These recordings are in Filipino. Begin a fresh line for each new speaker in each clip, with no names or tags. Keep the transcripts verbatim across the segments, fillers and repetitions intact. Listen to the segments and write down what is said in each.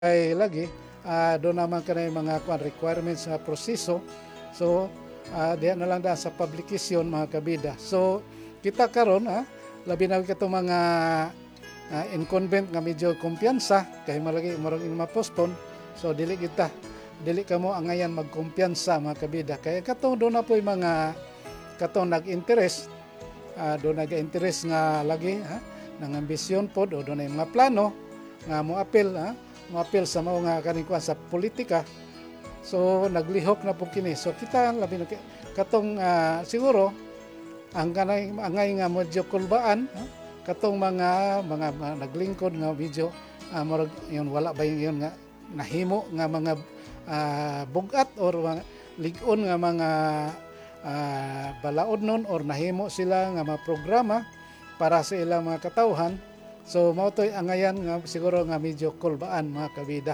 ay lagi uh, doon naman ka na yung mga kwan, requirements sa proseso. So uh, diyan na lang daan sa publication mga kabida. So kita karon ha, labi na ka mga uh, incumbent nga medyo kumpiyansa kay malagi marang in ma-postpone. So dili kita dili ka mo angayan magkumpiyansa mga kabida. Kaya katong doon na po yung mga katong nag-interest, uh, doon nag-interest nga lagi ha, ng ambisyon po, doon na yung mga plano nga mo appeal ha, mo appeal sa mga nga kanikuan sa politika. So naglihok na po kini. So kita labi na katong uh, siguro ang kanay angay nga medyo kulbaan ha? Katong mga mga, mga naglingkod nga medyo uh, murag yun wala ba yun nga nahimo nga mga uh, bugat or mga ligon nga mga uh, balaod nun or nahimo sila nga mga programa para sa ilang mga katawhan. So mao toy angayan nga siguro nga medyo kulbaan mga kabida.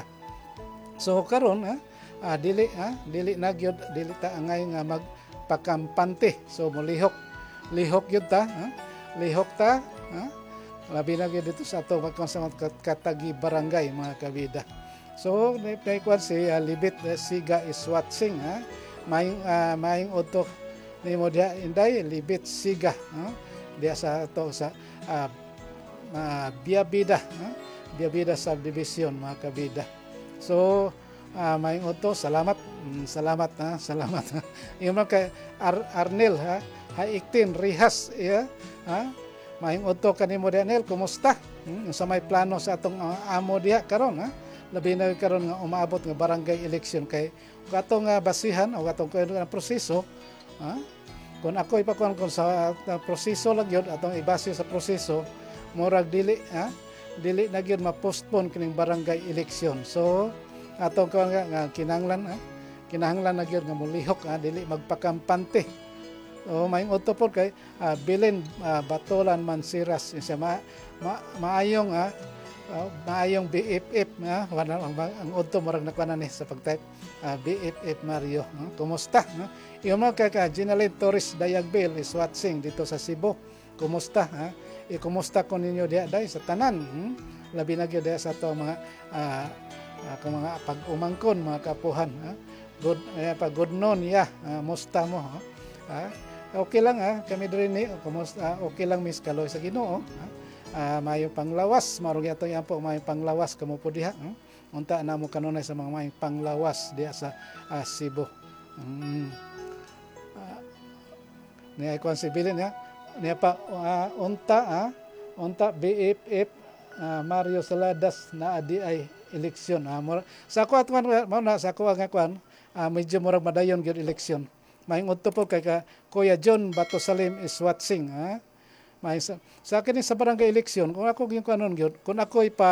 So karon ha, uh, dili ha, dili na gyud dili ta angay nga magpakampante. So molihok lihok gyud ta ha? Lihok ta ha? Labi na gyud dito sa ato magkonsa katagi barangay mga kabida. So naikuan si uh, Libit uh, Siga Iswatsing ha, maing uh, maing utok nimo dia inday Libit Siga ha? Dia sa to sa uh, uh, Biabida ha? Biabida subdivision mga kabida. So uh, maing utok salamat mm, salamat ha? Salamat ha? Yung mga kay Ar Arnel ha, Haiktin Rihas ya ha, maing utok kanimo Daniel, kumusta hmm? Sa may plano sa atong uh, amo diha karon ha, labi na karon nga umaabot nga barangay election kay katong uh, basihan o katong uh, proseso ha? Kung ako ipakuan kung sa uh, proseso lang yun atong ibase sa proseso murag dili ha, dili na gyud ma-postpone kining barangay election. So atong kuan nga, nga kinahanglan ha, kinahanglan na gyud nga mulihok ha, dili magpakampante. O maing utopod kay uh, Bilin uh, Batolan Mansiras siya ma, ma, maayong ha, uh, maayong B F F ha, wala ang, ang udto murag nakuha ni sa pagtype uh, B F F Mario ha? Kumusta ha? Yung mga kay Ginalyn Torres Dayagbil is watching dito sa Cebu. Kumusta ha? I kumusta ko ninyo diha day sa tanan hmm? Labi na gyud sa to mga uh, uh, mga pag-umangkon mga kapuhan ha? Good uh, pag good noon ya yeah. uh, musta mo ha? Ha? Okay lang ha, kami diri ni kumusta, okay lang Miss Kaloy sa Ginoo ha. Uh, mayong panglawas, marong yato yan po mayong panglawas kamo po diha. Hmm? Unta na mo kanunay sa mga mayong panglawas diha sa uh, Cebu. Hmm. Uh, niya ko si Bilin ha. Niya pa uh, unta ha, unta B F F uh, Mario Saladas na adi ay eleksyon ha. Sa ko at mo na sa ko nga kwan, uh, medyo murag madayon gyud eleksyon. Maing udto po kay ka, Kuya John Bato Salim is watching ha. May sa, sa akin sa barangay eleksyon kung ako gyud kanon gyud kung ako ipa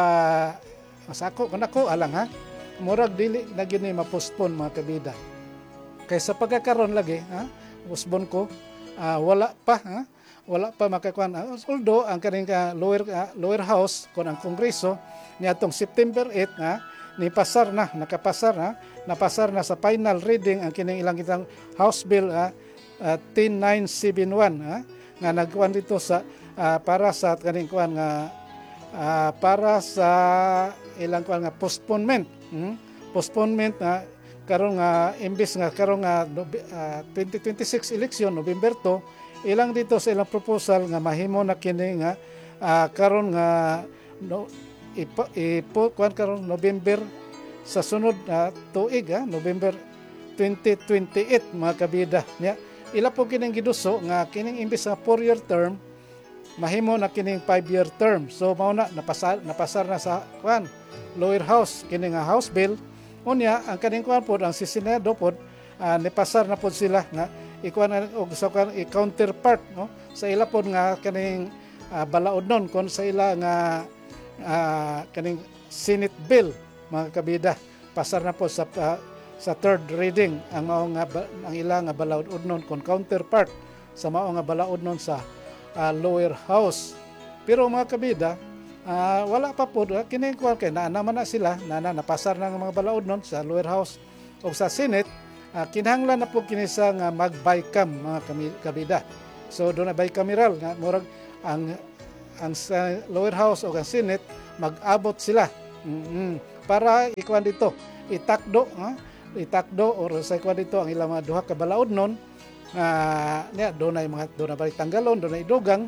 sa ako kung ako alang ha murag dili na gyud ni ma-postpone mga kabida. Kay sa pagkakaron lagi ha postpone ko uh, wala pa ha wala pa makakuan uh, although ang kaning ka lower uh, lower house kon ang kongreso niadtong September eight ha ni pasar na nakapasar ha napasar na sa final reading ang kining ilang kitang House Bill uh, uh, ten nine seven one ha nga nagkuan dito sa uh, para sa kaning kuan nga uh, para sa ilang kuan nga postponement hmm? postponement na uh, karon nga imbes nga karon nga uh, twenty twenty-six election November two ilang dito sa ilang proposal nga mahimo na kini nga uh, karon nga no, ipo, ipo kuan karon November sa sunod na uh, tuig ha, November twenty twenty-eight mga kabida niya. Ila po kining giduso nga kining imbis nga four year term mahimo na kining five year term. So mao na napasar napasar na sa kuan lower house kining nga House Bill. Unya ang kaning kuan pod ang Senado pod uh, nipasar na pod sila nga ikuan og sa kuan i-counterpart no sa ila pod nga kaning uh, balaod non kon sa ila nga uh, kaning Senate bill mga kabida pasar na po sa uh, sa third reading ang mao nga ang ila nga balaod udnon kon counterpart sa mao nga balaod non sa uh, lower house. Pero mga kabida uh, wala pa po uh, kini kuan kay naa naman na sila na napasar na nga mga balaod non sa lower house o sa Senate. Uh, kinahanglan na po kini sa nga mag-bycam mga kabida. So do na bicameral nga murag ang ang sa lower house o ang Senate mag-abot sila. Mm-hmm. para ikuan dito itakdo ha? itakdo or sa ikuan dito ang ilang mga duha ka balaodnon nga niya dunay mga dunay balik tanggalon, dunay dugang.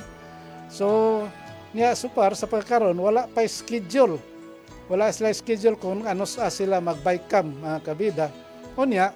So niya supar sa pagkaron wala pa schedule. Wala sila schedule kung ano sa sila mag-bycam mga kabida. Unya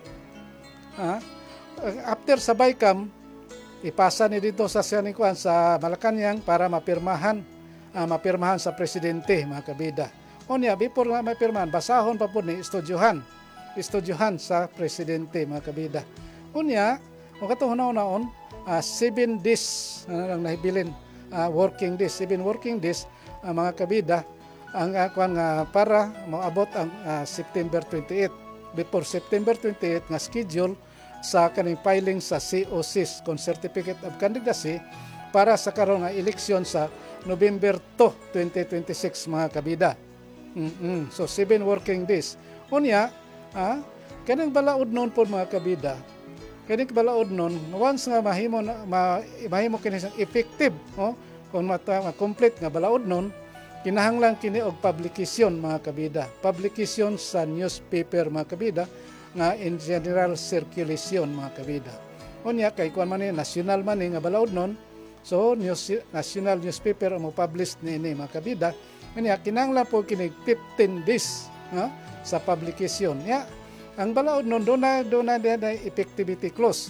ha? After sa bycam ipasa ni dito sa Sianikuan sa Malacañang para mapirmahan uh, mapirmahan sa presidente mga kabida. Unya before na mapirmahan basahon pa pud ni estudyohan. Estudyohan sa presidente mga kabida. Unya o katong hunaw-naon uh, seven days uh, lang nahibilin uh, working days, seven working days uh, mga kabida ang uh, kuan nga para moabot ang uh, September twenty-eighth. Before September twenty-eighth nga schedule sa kaning filing sa C O C I S con Certificate of Candidacy para sa karon nga eleksyon sa November two, twenty twenty-six mga kabida. Mm-mm. So seven working days. Unya, ah, kanang balaod noon po mga kabida. Kanang balaod noon, once nga mahimo na ma, mahimo kini sang effective, oh, kung mata complete nga balaod noon, kinahanglan kini og publication mga kabida. Publication sa newspaper mga kabida nga in general circulation mga kabida. Unya kay kuan man ni national man ni nga balaod noon. So news, national newspaper mo publish ni ini mga kabida. Unya kinahanglan po kini fifteen days no, sa publication. Ya, ang balaod noon do na do na na effectivity clause.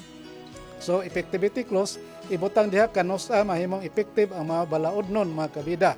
So effectivity clause ibutang diha kanos sa mahimong effective ang mga balaod noon mga kabida.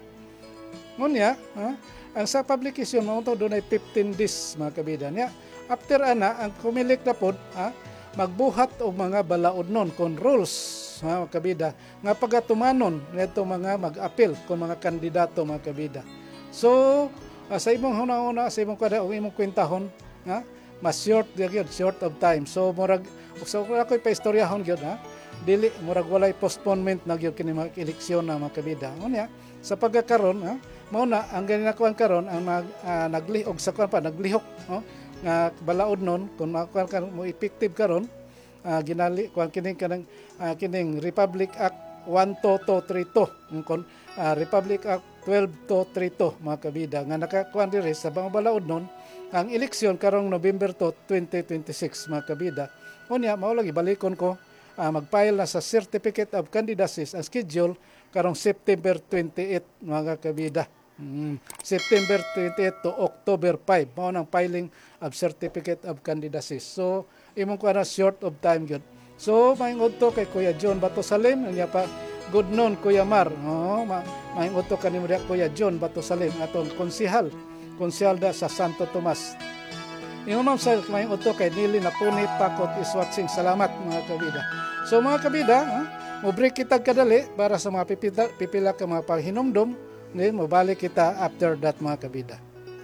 Ngunya, ha, ang sa publication mo to do na fifteen days mga kabida niya. After ana ang kumilik na pod ha, magbuhat og mga balaod noon kon rules mga kabida nga pagatumanon nito mga mag-appeal kung mga kandidato mga kabida. So uh, sa imong huna-huna sa imong kada o imong kwentahon nga mas short gyud short of time. So murag so ako pa istoryahon gyud ha. Dili murag walay postponement na gyud kini mga eleksyon na mga kabida. Unya sa pagkakaron ha mao na ang ginakawan karon ang mag, uh, naglihok sa kuan pa naglihok no nga balaod non kung makuan ka mo effective karon uh, ginali kuan kining kanang uh, kining Republic Act one two two three two kon uh, Republic Act twelve two three two mga kabida nga nakakuan diri sa mga balaod non ang eleksyon karong November two, twenty twenty-six mga kabida. Unya mao lagi balikon ko uh, mag-file na sa Certificate of Candidacy ang schedule karong September twenty-eighth mga kabida. Mm. September twenty-eighth to October five mao nang filing of Certificate of Candidacy. So imong kuan na short of time gyud. So maingod to kay Kuya John Bato Salim niya pa good noon Kuya Mar. Oh, ma maingod to kanimo diha Kuya John Bato Salim atong konsehal konsehal da sa Santo Tomas. Imong sa maingod to kay Nili Napuni Pakot is watching. Salamat mga kabida. So mga kabida, ha? Mo break kita kadali para sa mga pipila, pipila ka mga paghinomdom. Ngayon, mabalik kita after that mga kabida.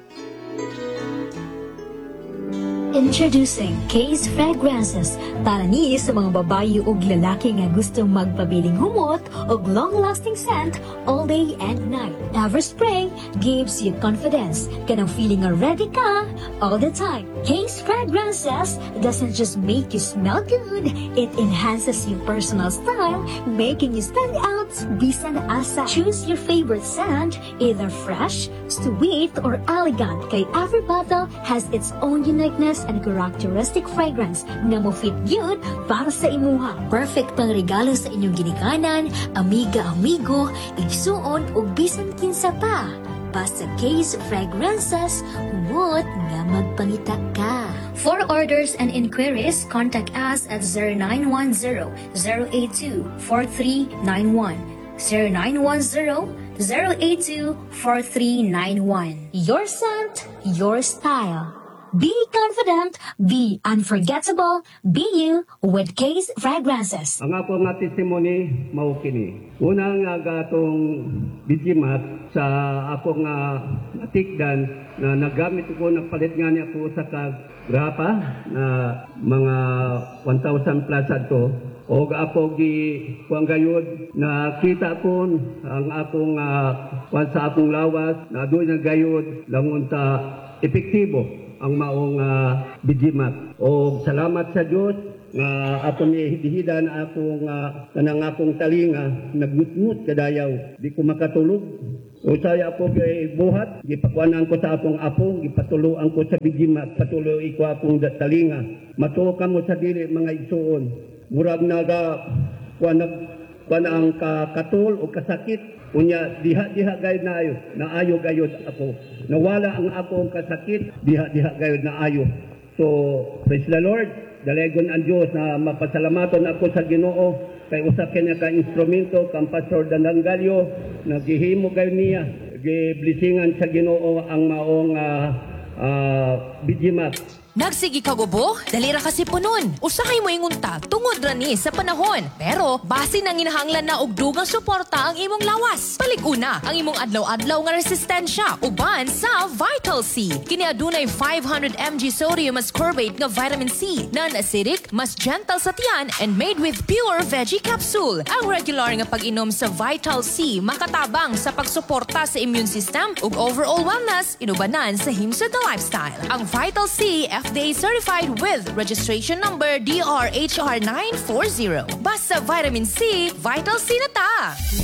Introducing Case Fragrances para ni sa mga babae ug lalaki nga gustong magpabiling humot ug long-lasting scent all day and night. Everspray gives you confidence kanang feeling nga ready ka all the time. Case Fragrances doesn't just make you smell good, it enhances your personal style, making you stand out bisan asa. Choose your favorite scent, either fresh, sweet, or elegant, kay every bottle has its own uniqueness and characteristic fragrance nga mo fit gyud para sa imuha. Perfect pang regalo sa inyong ginikanan, amiga, amigo, igsuon o bisan kinsa pa. Basta Case Fragrances, humot nga magpangita ka. For orders and inquiries, contact us at zero nine one zero, zero eight two, four three nine one, zero nine one zero, zero eight two, four three nine one. Your scent, your style. Be confident, be unforgettable, be you with Case Fragrances.
Ang ako nga testimony, mao kini. Una nga gatong bijimat sa ako nga natikdan na nagamit ko, nagpalit nga niya ko sa kagrapa na mga one thousand plus ato. O ako gi kuang gayud na kita ko ang akong uh, sa akong lawas na doon na gayud langon ta epektibo ang maong uh, bijimat. O salamat sa Dios nga uh, akong ihihidan akong uh, kanang akong talinga nagnutnut kadayaw di ko makatulog Usaya ako kay buhat, gipakuanan ko sa akong apo, gipatuluan ko sa bigimat, patuloy ko akong talinga. Matuo ka mo sa dili mga igsuon. Murag naga kuan kuan ang katul o kasakit. Unya diha-diha gayud na ayo, naayo gayud ako. Nawala ang akong kasakit, diha-diha gayud na ayo. So, praise the Lord. Dalagon ang Dios na mapasalamaton ako sa Ginoo. Kay usa kanya ka instrumento kang Pastor Dandangalyo naghihimo gayud niya giblisingan sa Ginoo ang maong uh, uh, bijimat.
Nagsigi ka gubo? Dalira kasi punon. Usahay mo ingunta tungod ra ni sa panahon. Pero base nang inahanglan na og dugang suporta ang imong lawas. Palig-una ang imong adlaw-adlaw nga resistensya uban sa Vital C. Kini adunay five hundred milligrams sodium ascorbate nga vitamin C, non-acidic, mas gentle sa tiyan and made with pure veggie capsule. Ang regular nga pag-inom sa Vital C makatabang sa pagsuporta sa immune system ug overall wellness inubanan sa himsa the lifestyle. Ang Vital C F D A certified with registration number D R H R nine forty. Basta vitamin C, Vital C na ta!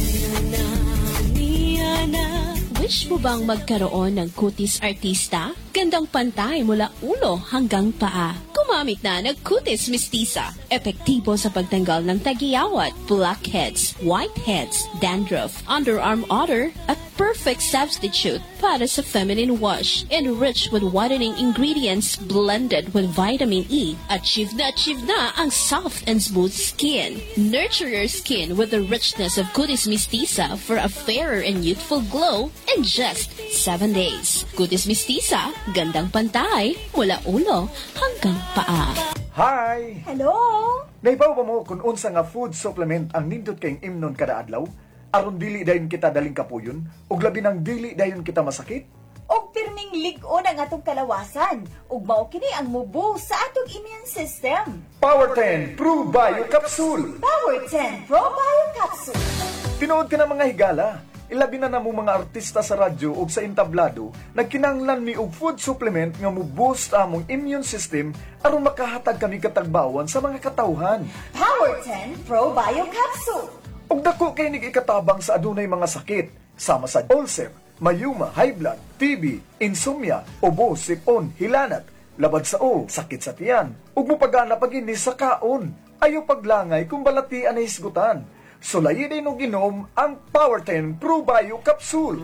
Wish mo bang magkaroon ng kutis artista? Gandang pantay mula ulo hanggang paa. Gumamit na ng Kutis Mistisa. Epektibo sa pagtanggal ng tagiyawat, blackheads, whiteheads, dandruff, underarm odor, at perfect substitute para sa feminine wash. Enriched with whitening ingredients blended with vitamin E. Achieve na achieve na ang soft and smooth skin. Nurture your skin with the richness of Kutis Mistisa for a fairer and youthful glow in just seven days. Kutis Mistisa, gandang pantay mula ulo hanggang paa.
Hi!
Hello!
Naibaw ba mo kung unsa nga food supplement ang nindot kayong imnon kada adlaw? Aron dili dayon kita daling kapuyon, ug labi nang dili dayon kita masakit?
Og pirming lig-on ang atong kalawasan, ug mao kini ang mubo sa atong immune system.
Power ten Pro Bio Capsule!
Power ten Pro Bio Capsule.
Tinuod ka na mga higala. Ilabi na namo mga artista sa radyo ug sa entablado nagkinahanglan mi og food supplement nga mo-boost among immune system aron makahatag kami katagbawan sa mga katawhan.
Power ten Pro Bio Capsule.
Og dako kay nig ikatabang sa adunay mga sakit sama sa ulcer, mayuma, high blood, T B, insomnia, ubo, sipon, hilanat, labad sa o, sakit sa tiyan, ug mopagana pag-ini sa kaon. Ayaw paglangay kung balatian na hisgutan. Sulayin din o ginom ang Power ten Pro Bio Capsule.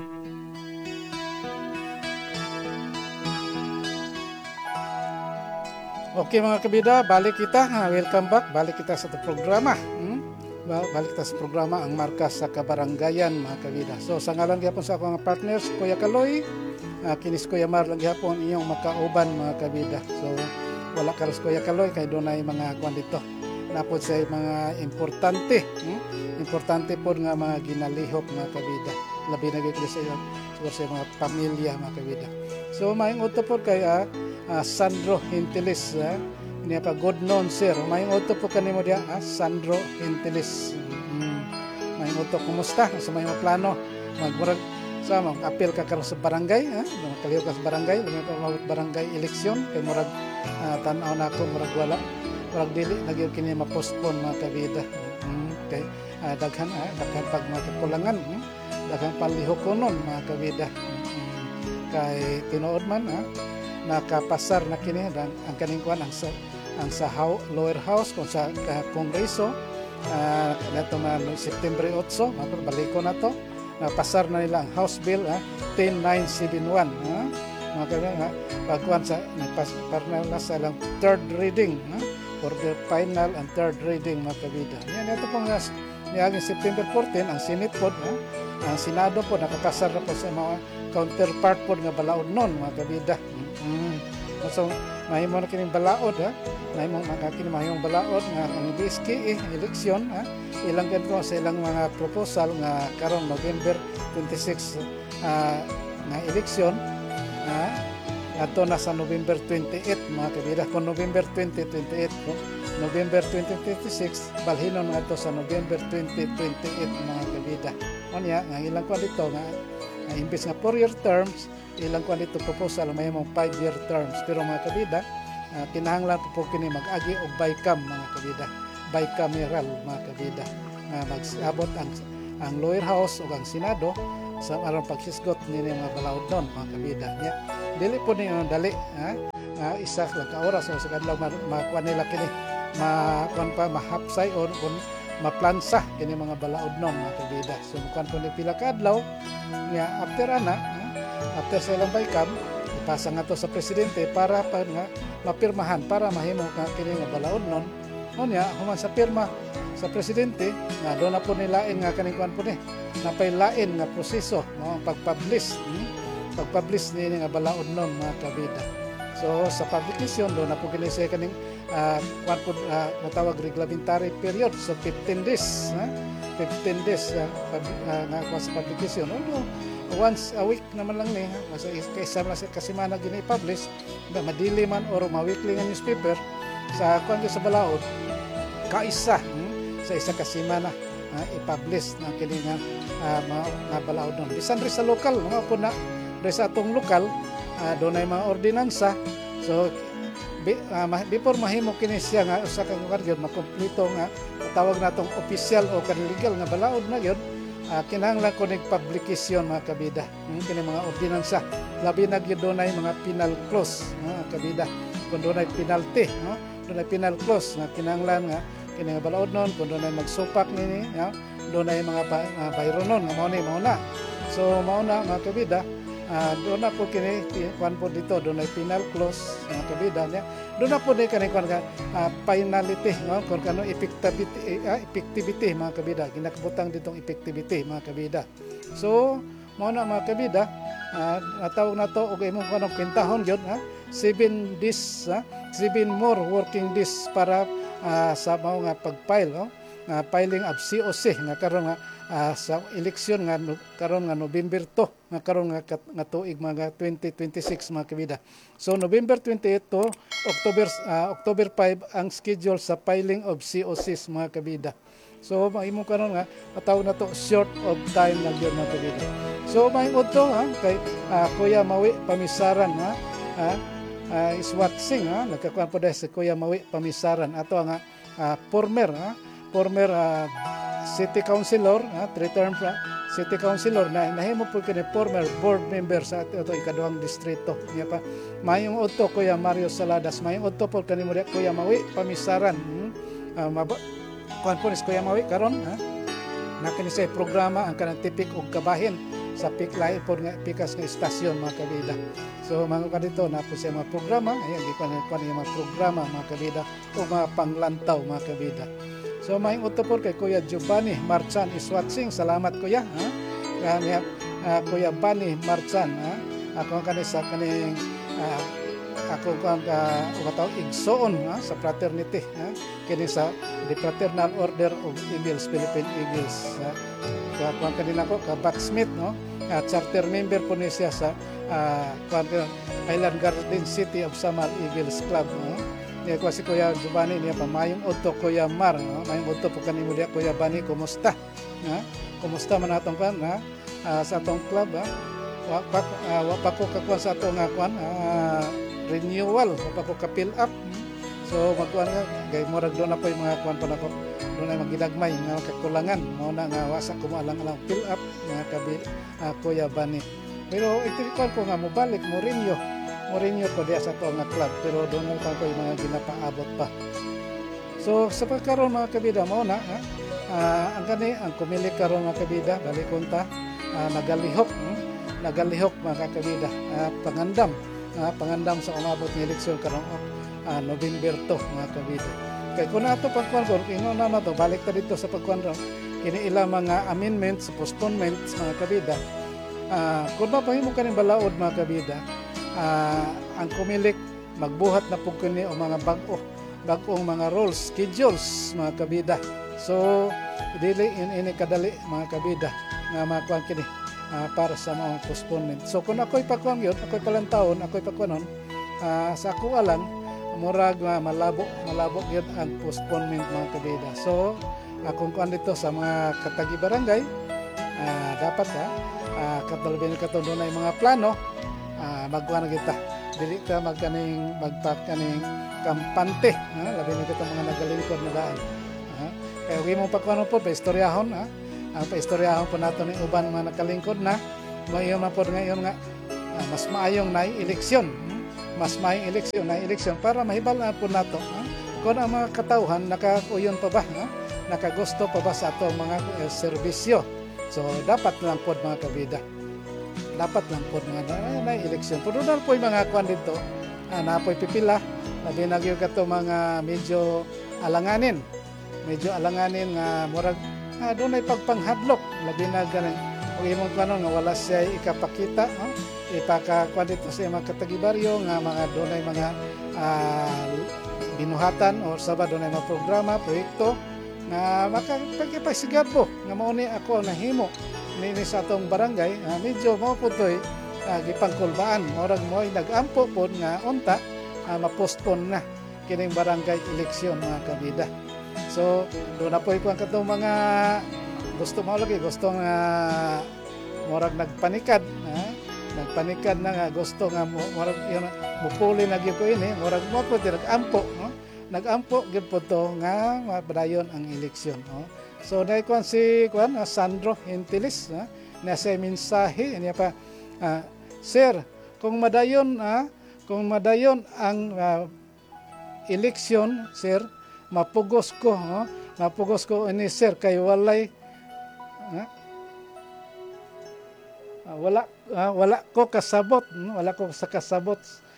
Okay mga kabida, balik kita. Ha, welcome back. Balik kita sa programa. Hmm? Balik kita sa programa ang Markas sa Kabaranggayan mga kabida. So sa ngalan gyapon sa akong partners, Kuya Kaloy, uh, kinis Kuya Mar lang gyapon inyong makauban mga kabida. So wala karos Kuya Kaloy kay dunay mga kwan dito. Napod sa mga importante. Hmm? Importante po nga mga ginalihok mga kabida. Labi na gayud sa iyo sa mga pamilya mga kabida. So maayong uto po kay uh, uh, Sandro Hintilis. Uh, niya pa good known sir. Maayong uto po kanimo dia uh, Sandro Hintilis. Mm, maayong uto kumusta? Sa maayong plano magmurag sa mga apel ka karon sa barangay, ha? Uh, kaliho ka sa barangay, lumi pa mga barangay eleksyon kay murag uh, tan-aw na ako murag wala. Murag dili nagyud kini ma-postpone mga kabida. Mm, kay uh, daghan uh, daghan pag mga kakulangan, hmm? Daghan palihokonon mga kabida. Mm, kay tinuod man ha, nakapasar na kini dan ang kaning kuan ang sa ang sa how, lower house kung sa uh, kongreso uh, nato man September eight mabaliko na to napasar na nila ang House Bill ha, ten nine seventy-one ha, mga kabida pagkuan sa nagpasar na sa lang third reading ha, for the final and third reading mga kabida. Yan ito pong niaging September fourteen ang Senate po ha, ang Senado po nakapasar na po sa mga counterpart po nga balaod nun mga kabida. Mm-hmm. So mahimo na kining balaod ha, mahimo mga kining mahimong balaod nga ang B S K E eleksyon ha, ilang ganito sa ilang mga proposal nga karon November twenty-six uh, nga eleksyon ha, ato na sa November twenty-eight mga kabida. Kung November twenty twenty-eight ko November twenty twenty-six balhinon nga ato sa November twenty twenty-eight mga kabida. Unya nga ilang ko dito nga uh, imbes nga four year terms ilang ko dito proposal may mong five year terms pero mga kabida uh, kinahanglan po kini mag-agi og bycam mga kabida, bicameral mga kabida nga magsabot ang ang lower house o ang Senado sa aron paghisgot nini mga balaod nun mga kabida niya. Dili po ninyo dali ha. Uh, isa lang ka oras o sa kadlaw makuha nila kini makuha pa mahapsay o kung maplansa kini mga balaod nun mga kabida. So mukuha po ni pila ka adlaw nga after ana ha? After sa ilang baykam ipasa nga to sa presidente para pa nga mapirmahan para mahimo ka kini nga balaod nun. Unya human sa pirma sa presidente nga doon na po nilain nga kaning kuan po ni napailain nga proseso no pagpublish hmm? pagpublish ni nga balaod nun mga kabida. So sa publication doon na po kini sa kaning uh, kuan po uh, natawag reglementary period so fifteen days ha fifteen days uh, pub, uh, nga sa publication. Although once a week naman lang ni ha sa kaysa kasi man gini publish na madili man or ma-weekly nga newspaper sa kuan sa balaod kaisa hmm? sa isa ka semana uh, i-publish na kini nga uh, mga, mga balaod nun. Bisan rin sa lokal mga po na rin sa atong lokal uh, doon ay mga ordinansa so bi, uh, before mahimo kini siya nga usa ka lugar gyud makumpleto nga tawag natong official o legal nga balaod na gyud uh, kinahanglan ko ning publication mga kabida hmm, kini mga ordinansa labi na gyud doon ay mga penal clause mga kabida kung doon ay penalty no doon ay penal clause nga kinahanglan nga kini nga balaod nun kung doon ay magsupak nini ya doon ay mga uh, bayro nun nga mao ni mao na so mao na mga kabida uh, doon na po kini kuan po dito doon ay penal clause mga kabida niya doon na po ni kani kuan ka uh, penalty no kung kano effectivity uh, effectivity mga kabida ginakabutang ditong effectivity mga kabida so mao na mga kabida uh, natawag na to og imong kanang pintahon gyud ha seven days ha seven more working days para uh, sa mao nga pag-file no uh, filing of C O C nga karon nga uh, sa eleksyon nga no, karon nga November two nga karon nga, nga tuig mga twenty twenty-six mga kabida. So November twenty-eight to October uh, October five ang schedule sa filing of C O Cs mga kabida. So mahimo karon nga atawag na to short of time lang gyud mga kabida. So mahimo to ha kay uh, Kuya Mawi Pamisaran ha. ha? Uh, is watching ha nagkakuan po dahil si Kuya Mawi Pamisaran ato nga uh, former ha former uh, city councilor ha three term uh, city councilor na nahimo po kini former board member sa ato ikaduhang distrito niya pa mayong udto Kuya Mario Saladas mayong udto po kanimo Kuya Mawi Pamisaran hmm? uh, mab- kuan po ni Kuya Mawi karon ha nakini sa programa ang kanang tipik og kabahin sa piklay po nga pikas nga istasyon mga kabida. So mga kadito na po siya mga programa, ayan di ko na ko mga programa mga kabida o mga panglantaw mga kabida. So may uto po kay Kuya Giovanni Marchan is watching. Salamat Kuya ha. Kanya uh, Kuya Bani Marchan ha. Ako kani sa kaning uh, ako kang uh, umataw igsoon ha, sa fraternity ha. Kini sa the Fraternal Order of Eagles Philippine Eagles ha. Kaya kanina ko ka Backsmith no. At charter member po niya siya sa uh, Island Garden City of Samar Eagles Club. No? Niya ko si Kuya Giovanni niya pa mayong udto Kuya Mar. No? Mayong udto po kanimo diya Kuya Bani, kumusta? Ha? Kumusta man atong kan ha? Uh, sa atong club ha? Wa pa uh, wa pa ko kakuan sa atong nga kuan uh, renewal, wa pa ko ka fill up. So magkuan nga kay murag do na po yung mga kuan pa nako. Doon ay magilagmay nga kakulangan mo na nga wasa ko alang-alang fill up mga kabi uh, Kuya Bani. Pero itikon ko nga mobalik Mourinho. Mourinho ko diya sa to nga club pero doon lang ko yung mga ginapaabot pa. So sa pagkaroon mga kabida mo na ha? Uh, ang kani ang kumili karon mga kabida balikon ta uh, nagalihok hmm? nagalihok mga kabida uh, pangandam uh, pangandam sa umabot ng eleksyon karon uh, November two mga kabida. Kaya kung nato pagkuhan ko, ino na to, balik ta dito sa pagkuhan ron, kini ilang mga amendments, postponements, mga kabida. Uh, kung mapahimo ka ng balaod, mga kabida, uh, ang kumilik, magbuhat na po kini o mga bago, bagong mga rules, schedules, mga kabida. So, dili in ini kadali, mga kabida, nga mga kuhan kini, uh, para sa mga postponement. So, kung ako'y pagkuhan yun, ako'y palang taon, ako'y pagkuhan nun, uh, sa ako alang, murag uh, malabo malabo gyud ang postponement mga kabida. So akong kuan dito sa mga katagi barangay uh, dapat ha uh, katulad kato dunay mga plano uh, magkuan kita dili ka magkaning magpak kaning kampante ha labi na kita mga nagalingkod na daan ha kay wi mo pa kuan po pa istoryahon ha ang pa istoryahon po nato ni uban mga nakalingkod na mayon man pod ngayon nga ah, mas maayong na eleksyon. Hmm? Mas maayong eleksyon na eleksyon para mahibal-an po nato. Ha? Kung ang mga katauhan nakakuyon pa ba? Ha? Nakagusto pa ba sa ato mga uh, serbisyo? So dapat lang po mga kabida. Dapat lang po mga na, na eleksyon. Pero doon po yung mga kwan dito. Ah, na po'y pipila. Labi na gyud kato mga medyo alanganin. Medyo alanganin nga murag ah, doon ay pagpanghadlok. Labi na ganun. Kung imong kanon nga wala siya ikapakita. Ha? Ipakakuan dito sa mga katagibaryo nga mga doon ay mga uh, binuhatan o saba doon ay mga programa, proyekto na makapagpagsigad po nga mauni ako ang nahimo nini sa atong barangay. Uh, medyo mao po ito'y uh, gipangkulbaan. Morag mo ay nag-ampo po nga unta uh, mapostpone na kining barangay eleksyon mga kabida. So doon na po ikuan katong mga gusto mo lagi, gusto nga morag nagpanikad. Uh, nagpanikad na nga gusto nga murag yun mupuli na gyud ko ini murag mo po nag-ampo no nag-ampo gyud po to nga mapadayon ang eleksyon no. So dai kon si kuan uh, Sandro Hintilis uh, na sa mensahe niya pa uh, sir kung madayon uh, kung madayon ang uh, eleksyon sir mapugos ko no mapugos ko ini sir kay walay uh, uh, wala Uh, wala ko kasabot, no? Wala ko sa kasabot.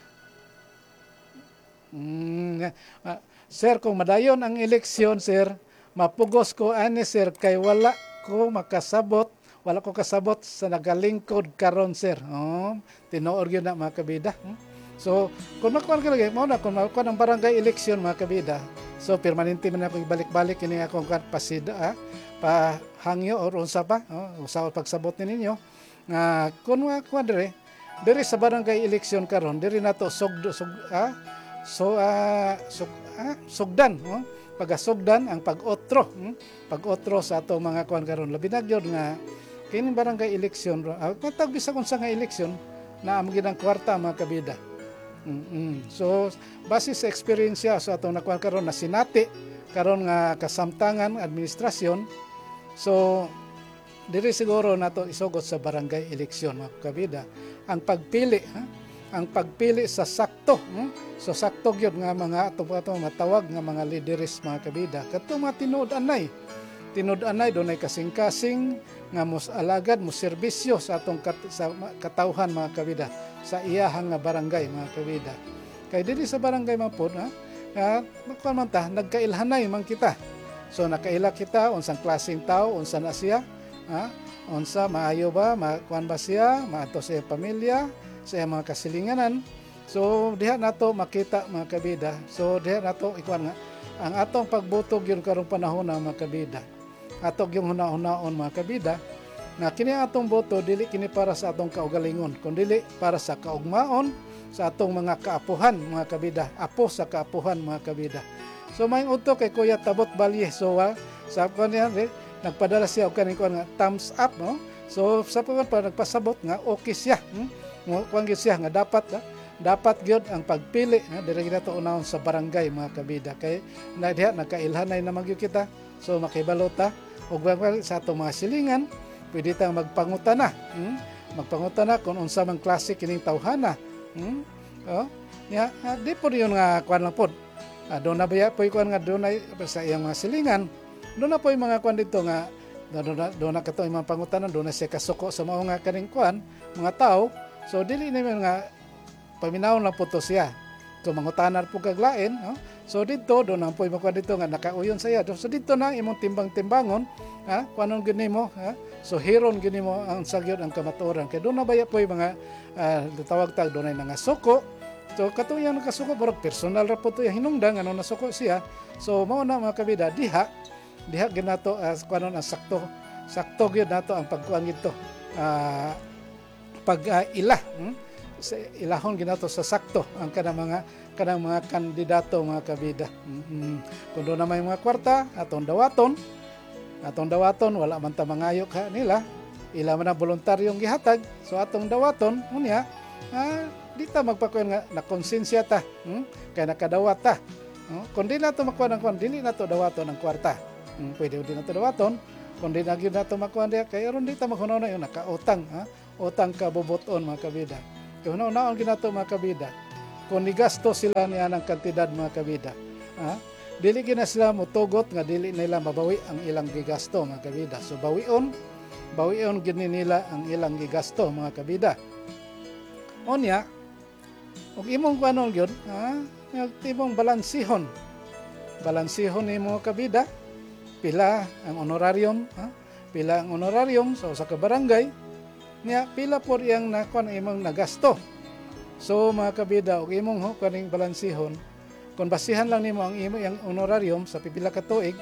Mm, uh, sir, kung madayon ang eleksyon, sir, mapugos ko ani sir kay wala ko makasabot, wala ko kasabot sa nagalingkod karon sir. Oh, tinuod gyud na mga kabida. Hmm? So, kung makuan ka lagi, mao na kung makuan ang barangay eleksyon mga kabida. So, permanente man ako ibalik-balik ini akong pasida, ah, pahangyo or unsa pa, oh, usa pagsabot ninyo. Nga kun wa kwadre diri sa barangay eleksyon karon diri nato sugdo sug ah, so ah, sug, ah, sugdan no pagasugdan ang pag-otro hmm? pag-otro sa ato mga kuan karon labi na gyud nga kini barangay eleksyon ah, matag bisa kun sa nga eleksyon na amo gid ang kwarta mga kabida. Mm-hmm. So base sa experience sa atong nakuan karon na sinati karon nga kasamtangan administrasyon. So diri siguro nato isugot sa barangay eleksyon mga kabida ang pagpili ha? Ang pagpili sa sakto hmm? So sakto gyud nga mga ato ato matawag nga mga leaders mga kabida kadto mga tinud-anay tinud-anay dunay kasing-kasing nga mos alagad mo serbisyo sa atong kat, sa katawhan mga kabida sa iyahang nga barangay mga kabida kay diri sa barangay man pod ha nga makuan man ta nagkailhanay man kita so nakaila kita unsang klaseng tao unsa na siya ha unsa maayo ba makuan ba siya maato sa pamilya sa mga kasilinganan so diha nato makita mga kabida so diha nato ikuan nga ang atong pagboto gyud karong panahon na mga kabida ato gyud huna-hunaon mga kabida na kini atong boto dili kini para sa atong kaugalingon kundi para sa kaugmaon sa atong mga kaapuhan mga kabida apo sa kaapuhan mga kabida so may udto kay Kuya Tabot Balye so uh, sa kanya nagpadala siya og kaning kuan nga thumbs up no so sa pagpan pa nagpasabot nga okay siya hmm? mo kuan gyud siya nga dapat ha? Dapat gyud ang pagpili ha diri nato unahon sa barangay mga kabida kay na diha nagkailhanay na magyud kita so makibalota og sa atong mga silingan pwede tang magpangutana hmm? magpangutana kung unsa man klase kining tawhana hmm? oh ya yeah, di po yun nga kuan lang pod ah, doon na ba po kuan nga doon ay sa iyang mga silingan. Doon na po yung mga kuan dito nga doon na, doon na kato yung mga pangutanan doon na siya kasuko sa mga nga kaning kuan mga tao so dili na yung nga paminawon lang po to siya so mangutanan po kaglain no? So dito doon na po yung mga kuan dito nga nakauyon sa iya so dito na imong timbang-timbangon ha kuanon gini mo ha so hiron gini mo ang sagyod ang kamatuoran kay doon na baya po yung mga uh, tawag tag doon ay nga suko so kato yung nakasuko pero personal ra po to yung hinungdan ano nasuko siya so mao na mga kabida diha diha gyud nato as uh, kuanon ang sakto sakto gyud nato ang pagkuan gito uh, pag uh, ila hmm? sa ilahon gyud nato sa sakto ang kanang mga kanang mga kandidato mga kabida mm-hmm. Kung doon na may mga kwarta atong dawaton atong dawaton wala man ta mangayok ha nila ila man ang voluntaryong gihatag so atong dawaton unya ah, di ta magpakuan nga nakonsensya ta hmm? Kay nakadawat ta oh? Kung di nato makuha ng kuan dili nato dawaton ang kwarta hmm, pwede din nato dawaton kung di na gyud nato makuha diha kay aron di ta maghunaw na yung nakautang ha utang kabubuton mga kabida. Kung una-unaon ginato mga kabida, kung nigasto sila niya ng kantidad mga kabida, ha? Dili gina sila mutugot nga dili nila mabawi ang ilang gigasto mga kabida. So bawion, bawion gini nila ang ilang gigasto mga kabida. Onya, ug imong kuanon gyud, ha? Imong balansihon. Balansihon nimo mga kabida, pila ang honorarium, ha? Pila ang honorarium sa usa ka barangay, niya pila pod iyang nakuan imong nagasto. So mga kabida, ug imong ho kaning balansihon, kung basihan lang nimo ang imo yang honorarium sa pipila ka tuig,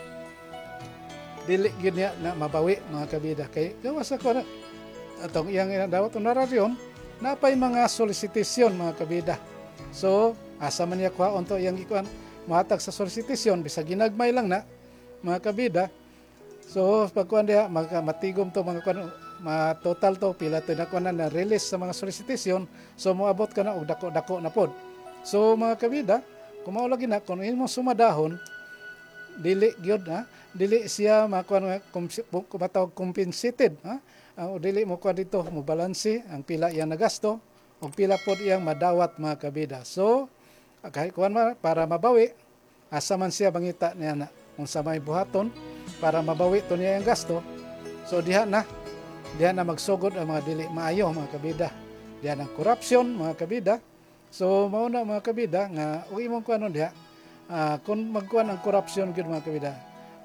dili gyud niya na mabawi mga kabida. Kay gawas ako na atong iyang dawat honorarium, napay mga solicitation mga kabida. So asa man niya kuhaon to iyang gikuan, mahatag sa solicitation bisag ginagmay lang na mga kabida. So pagkuan diha matigom to mga kuan, ma total to pila to na kuan na release sa mga solicitation, so moabot ka na og dako-dako na pod. So mga kabida, kung mao lagi na kung imo sumadahon, dili gyud ha, dili siya makuan kumatawag compensated ha. Uh, dili mo kuan dito mo balanse ang pila iyang nagasto o pila pod iyang madawat mga kabida. So kahit kuan para mabawi, asa man siya bangita niya na unsa may buhaton para mabawi to niya ang gasto. So diha na diha na magsugod ang mga dili maayo mga kabida. Diha ang corruption mga kabida. So mao na mga kabida nga ug imong kuanon diha, uh, kung magkuan ang corruption gyud mga kabida,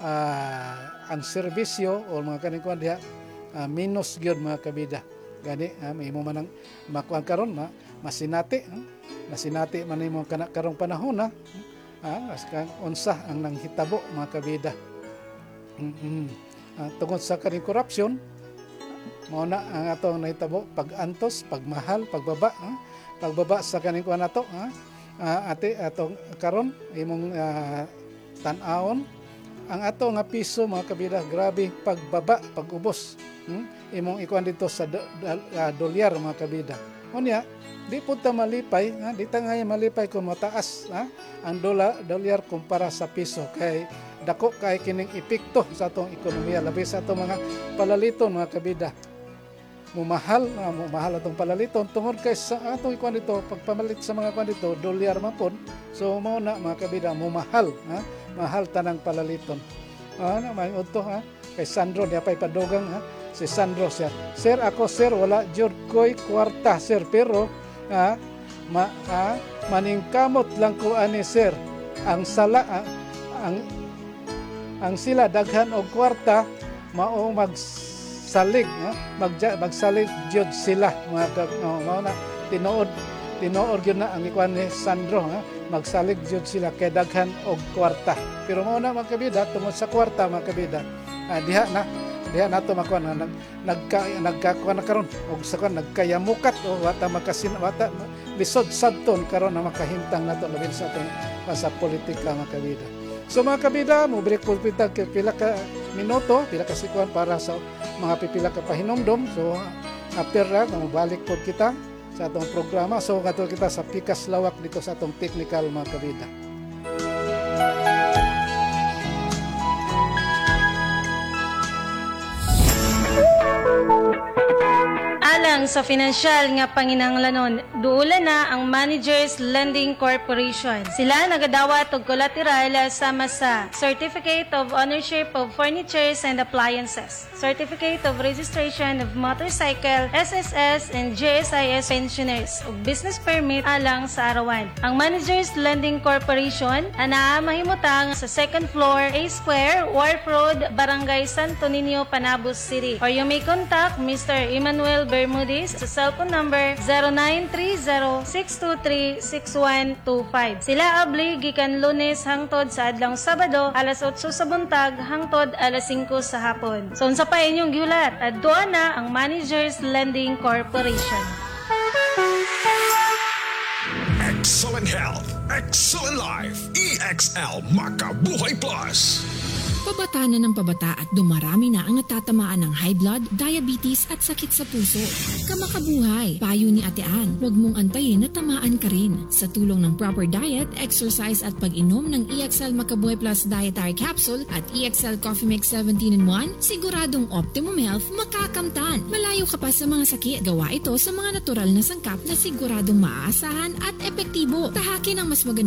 uh, ang serbisyo o mga kaning kuan diha, uh, minus gyud mga kabida. Gani uh, imo man ang makuan karon ma masinati, uh, masinati man imo kana karong panahon na uh, kang unsa ang nanghitabo mga kabida. Mm-hmm. Uh, tungod sa kaning corruption, mao na ang atong nahitabo pag-antos, pagmahal, pagbaba, uh, pagbaba sa kaning kuan nato ha. Uh, ate atong karon imong uh, tan-awon ang ato nga piso mga kabida, grabe pagbaba, pagubos. Hmm? Imong ikuan dito sa do, uh, dolyar mga kabida. Unya, di pud ta malipay, ha? Di ta nga malipay kung mataas ha? Ang dola, dolyar kumpara sa piso kay dako kay kining epekto sa atong ekonomiya labi sa atong mga palaliton mga kabida. Mumahal, uh, mumahal atong palaliton tungod kay sa atong ikuan dito pagpamalit sa mga kuan dito dolyar man pod. So mao na mga kabida, mumahal ha, mahal tanang palaliton. Ah, na may udto ha, kay Sandro diya pay padugang ha. Si Sandro siya, sir ako sir wala jud koy kwarta sir pero ha, ma, ha, maningkamot lang ko ani sir. Ang sala ha, ang ang sila daghan og kwarta mao mag salig ha? mag magsalig jud sila mga kab no, mao na tinuod tinuod gyud na ang ikuan ni Sandro ha? Magsalig jud sila kay daghan og kwarta pero mao na mga kabida tungod sa kwarta mga kabida, ah, diha na diha nato makuan nag nagka nagkakuan na karon og sa kan nagkayamukat o wata makasin wata lisod sadton karon na makahimtang nato labi sa atong sa politika mga kabida. So mga kabida, mo break po pita pila ka minuto, pila ka sekuan para sa mga pipila ka pahinomdom. So after that, mabalik po kita sa atong programa. So kato kita sa pikas lawak dito sa atong technical mga kabida.
Alang sa financial nga panginahanglanon, duula na ang Managers Lending Corporation. Sila nagadawat og collateral sama sa Certificate of Ownership of Furnitures and Appliances, Certificate of Registration of Motorcycle, S S S and J S I S pensioners ug business permit alang sa arawan. Ang Managers Lending Corporation ana mahimutang sa second floor, A Square, Wharf Road, Barangay Santo Niño, Panabos City. Or you may contact Mister Emmanuel Bermudez sa cellphone number zero nine three zero, six two three, six one two five. Sila abli gikan Lunes hangtod sa adlong Sabado alas otso sa buntag hangtod alas singko sa hapon. So unsa pa inyong giulat? Adto na ang Managers Lending Corporation.
Excellent health, excellent life. E X L Makabuhay Plus. Pabata na ng pabata at dumarami na ang natatamaan ng high blood, diabetes at sakit sa puso. Kamakabuhay, payo ni Ate Ann, huwag mong antayin na tamaan ka rin. Sa tulong ng proper diet, exercise at pag-inom ng E X L Makabuhay Plus Dietary Capsule at E X L Coffee Mix seventeen in one, siguradong optimum health makakamtan. Malayo ka pa sa mga sakit. Gawa ito sa mga natural na sangkap na siguradong maaasahan at epektibo. Tahakin ang mas maganda